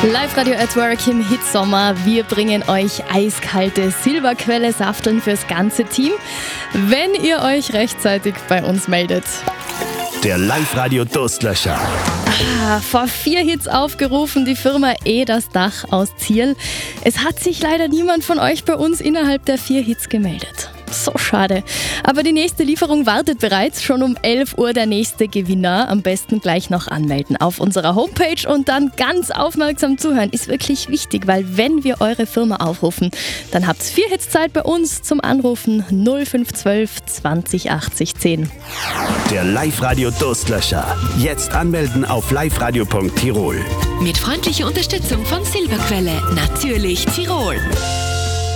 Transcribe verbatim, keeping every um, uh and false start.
Live-Radio at Work im Hitsommer. Wir bringen euch eiskalte Silberquelle Safteln fürs ganze Team, wenn ihr euch rechtzeitig bei uns meldet. Der Live-Radio Durstlöscher. Ah, vor vier Hits aufgerufen, die Firma E das Dach aus Zierl. Es hat sich leider niemand von euch bei uns innerhalb der vier Hits gemeldet. So schade. Aber die nächste Lieferung wartet bereits. Schon um elf Uhr der nächste Gewinner. Am besten gleich noch anmelden auf unserer Homepage und dann ganz aufmerksam zuhören. Ist wirklich wichtig, weil wenn wir eure Firma aufrufen, dann habt ihr vier Hits Zeit bei uns zum Anrufen null fünf eins zwei zwanzig achtzig zehn. Der Live-Radio Durstlöscher. Jetzt anmelden auf liveradio punkt tirol. Mit freundlicher Unterstützung von Silberquelle. Natürlich Tirol.